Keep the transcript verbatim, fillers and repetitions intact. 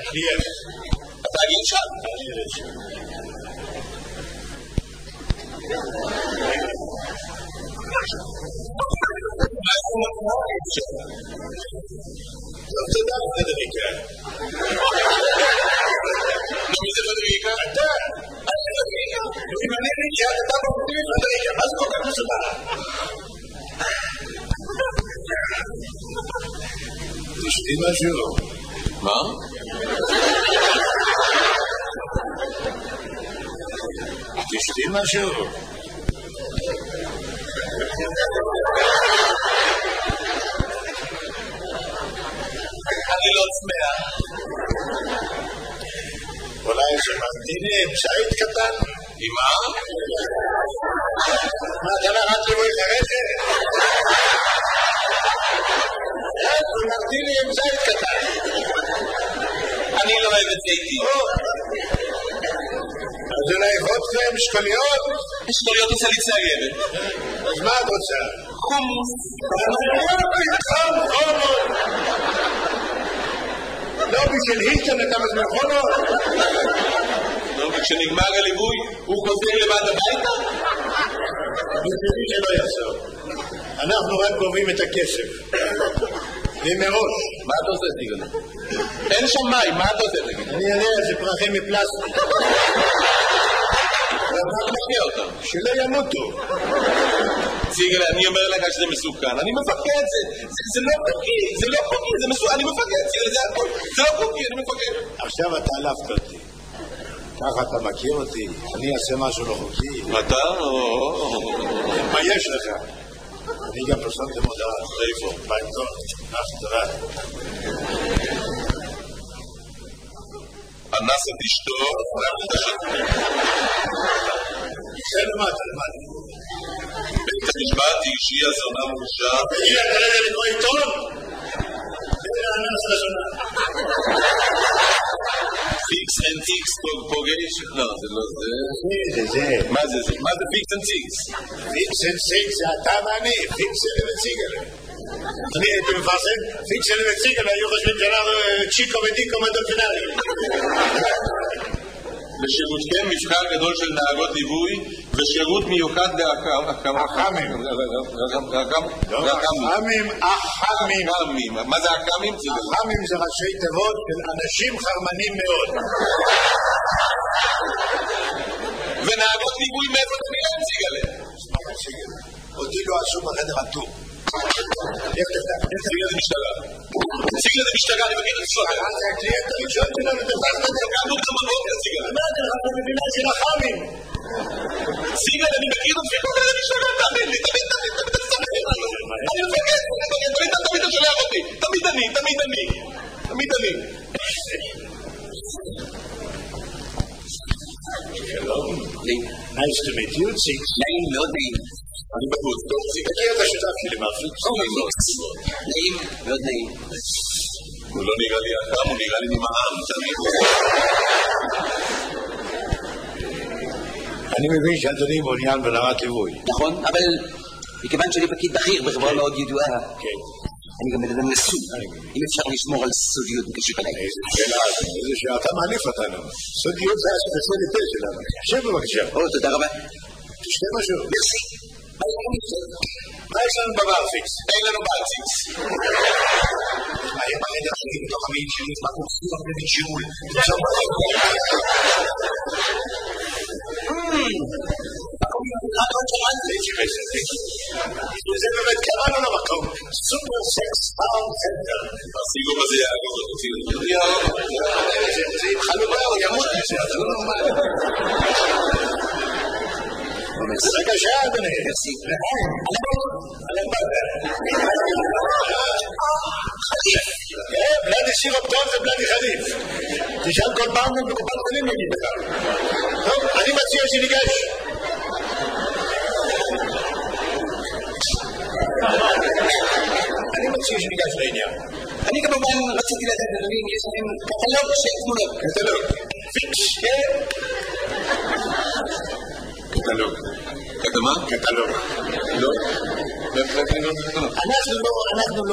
קייב. אתה גיל שם? אני ילד שם. מה זה מתנהל שם? טוב, תודה, פדריקה. לא, מי זה פדריקה? אתה! אני פדריקה. אם אני נגיע, אתה מפתיע פדריקה. מה זה כל כך מסודר? תשתי משהו. מה? תשתי משהו. אני לא צמאה. אולי שממתינים, שייט קטן? עם מה? מה, אתה לא רק לבוא לחרדת? ממתינים עם שייט קטן. אני לא אוהב את זיתי. אז אולי וודקה עם שקוליות? שקוליות עושה לי צייבת. אז מה את רוצה? חומוס. חם, חומוס. לא בשביל הילטון אתה מזמן חומוס? לא, וכשנגמר הליווי הוא חוזר לבד הביתה? בשבילי שלא יחזור. אנחנו רק גובים את הכסף. ומראש. מה אתה עושה, סיגל? אין שם מים, מה אתה עושה, תגיד? אני יודע, זה פרחים מפלסטיק. מה אתה מפתיע אותם? שלא ימותו. סיגל, אני אומר לך שזה מסוכן. אני מפקד, זה לא חוקי, זה לא חוקי, זה מסוכן, אני מפקד, סיגל, זה הכל. זה לא חוקי, אני מפקד. עכשיו אתה עלפת אותי. ככה אתה מכיר אותי, אני אעשה משהו לא חוקי. אתה? מה יש לך? אני גם פרסמתם הודעה. איפה? בעיתון. אך תראה. אנס את אשתו, זה למטה, למטה. בית המשפט אישי הזונה מורשע. תגיד, אתה רגע לקרוא עיתון? זה האנס לזונה. פיקס אנד טיקס פוגש? לא, זה לא זה. זה, זה. מה זה זה? מה זה פיקס אנד טיקס? פיקס אנד טיקס זה אתה ואני, פיקס אנד וציגל. אני הייתי מפרסם, פיקס אנד וציגל, היו חושבים שאנחנו צ'יקו ודיקו מדולפינרים. לשירותכם מבחר גדול של נהגות ליווי ושירות מיוחד לאחמים. אחמים. לא, אחמים, אחמים. מה זה אחמים? אחמים זה ראשי תיבות של אנשים חרמנים מאוד. ונהגות ליווי מאיפה אתה נראה ציגלה? אותי לא עשו בחדר הטור. ציגלה זה משטרה. ציגלה זה משטרה, אני מכיר את הסודר. זה הקליינט הראשון שלנו, תפסת את זה. קמנו גם בבוקר, ציגלה. אמרתי לך, אתה מבינה של אחמים. ציגלה, אני מכיר את הסודר, זה משטרה, תאמין לי, תמיד, תמיד, תמיד, תמיד, תמיד, אני מפגד, תמיד, תמיד, תמיד אתה שולח אותי. תמיד אני, תמיד אני. תמיד אני. שלום. Nice to meet you, Six. נעים, מאוד נעים. אני בחוץ, טוב, ציגלה. אני יודע שותף שלי מהפיקס. נעים, מאוד נעים. הוא לא נראה לי אדם, הוא נראה לי נמעם, תמיד. אני מבין שאדוני מעוניין ברמת ליווי. נכון, אבל מכיוון שאני פקיד בכיר בחברה מאוד ידועה, אני גם מדבר נשוי. אם אפשר לשמור על סודיות בקשר אליי. איזה שאלה, איזה שאלה, אתה מעליף אותנו. סודיות זה הספציאליטה שלנו. שב בבקשה. או, תודה רבה. תשתה משהו. מרסי. מה יש לנו בבר פיקס? אין לנו בלציקס. מה, יש בחדר שלי בתוך המעיל שלי, מה קורסים הרבה מג'ול? זה באמת קראנו למקום סופר סקס טאון סנטר. הסיגו בזה יעגו אותו. זה עם חלובה, הוא ימות מזה, זה לא נורמל. בבקשה, אדוני. בלדי סירופטון זה בלדי חליף. תשאל כל פעם בקופת חולים נגיד לך. טוב, אני מציע שניגש. אני מציע שניגש לעניין. אני כמובן רציתי לדעת, אדוני, יש לכם קטלוג של תמונות. קטלוג. פיקס. קטלוג. קטמה? קטלוג. לא. אנחנו לא... אנחנו לא...